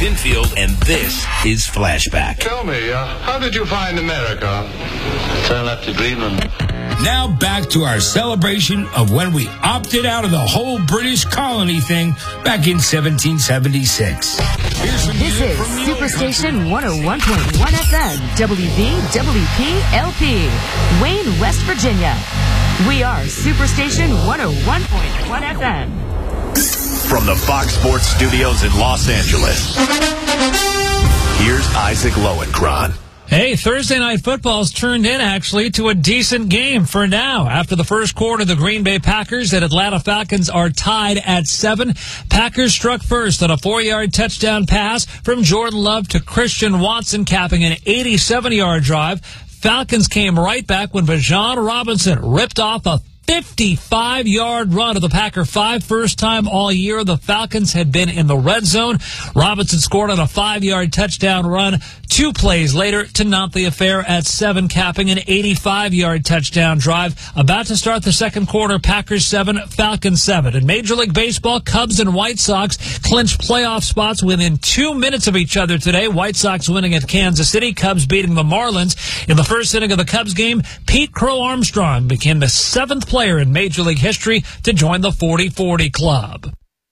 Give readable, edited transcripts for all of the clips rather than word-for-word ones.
Pinfield, and this is Flashback. Tell me, how did you find America? Turn left to Greenland. Now back to our celebration of when we opted out of the whole British colony thing back in 1776. This is Superstation 101.1 FM, WVWP-LP, Wayne, West Virginia. We are Superstation 101.1 FM. From the Fox Sports Studios in Los Angeles, here's Isaac Lowenkron. Hey, Thursday Night Football's turned in, actually, to a decent game for now. After the first quarter, the Green Bay Packers and Atlanta Falcons are tied at 7. Packers struck first on a 4-yard touchdown pass from Jordan Love to Christian Watson, capping an 87-yard drive. Falcons came right back when Bijan Robinson ripped off a 55-yard run of the Packer 5. First time all year the Falcons had been in the red zone. Robinson scored on a 5-yard touchdown run 2 plays later to knot the affair at 7, capping an 85-yard touchdown drive. About to start the second quarter, Packers 7, Falcons 7. In Major League Baseball, Cubs and White Sox clinched playoff spots within 2 minutes of each other today. White Sox winning at Kansas City, Cubs beating the Marlins. In the first inning of the Cubs game, Pete Crow Armstrong became the 7th player in Major League history to join the 40-40 club.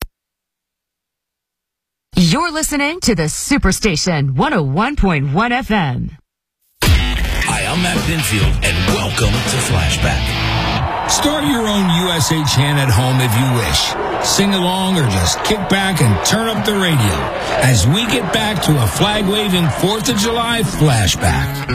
You're listening to the Superstation 101.1 FM. Hi, I'm Matt Pinfield, and welcome to Flashback. Start your own USA chant at home if you wish. Sing along or just kick back and turn up the radio as we get back to a flag-waving 4th of July flashback.